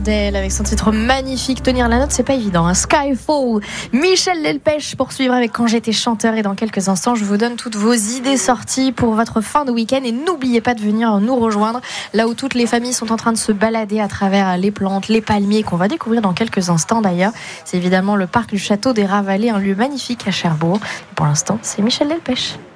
Adèle avec son titre magnifique. Tenir la note, c'est pas évident. Skyfall. Michel Delpech pour suivre avec Quand j'étais chanteur. Et dans quelques instants, je vous donne toutes vos idées sorties pour votre fin de week-end. Et n'oubliez pas de venir nous rejoindre là où toutes les familles sont en train de se balader à travers les plantes, les palmiers qu'on va découvrir dans quelques instants d'ailleurs. C'est évidemment le parc du Château des Ravalais, un lieu magnifique à Cherbourg. Pour l'instant, c'est Michel Delpech.